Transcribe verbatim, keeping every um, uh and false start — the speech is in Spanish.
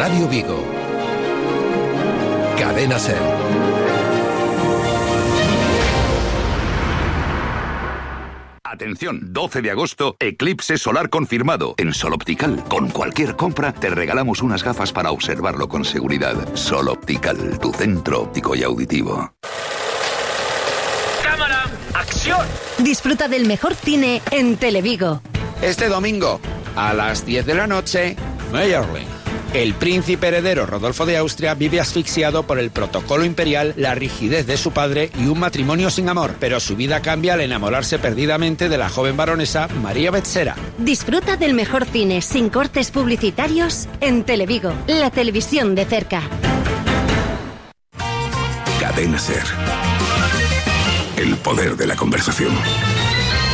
Radio Vigo. Cadena Ser. Atención, doce de agosto, eclipse solar confirmado. En Sol Optical, con cualquier compra, te regalamos unas gafas para observarlo con seguridad. Sol Optical, tu centro óptico y auditivo. ¡Cámara! ¡Acción! Disfruta del mejor cine en Televigo. Este domingo, a las diez de la noche, Mayerling. El príncipe heredero Rodolfo de Austria vive asfixiado por el protocolo imperial, la rigidez de su padre y un matrimonio sin amor, pero su vida cambia al enamorarse perdidamente de la joven baronesa María Betzera. Disfruta del mejor cine sin cortes publicitarios en Televigo, la televisión de cerca. Cadena Ser. El poder de la conversación.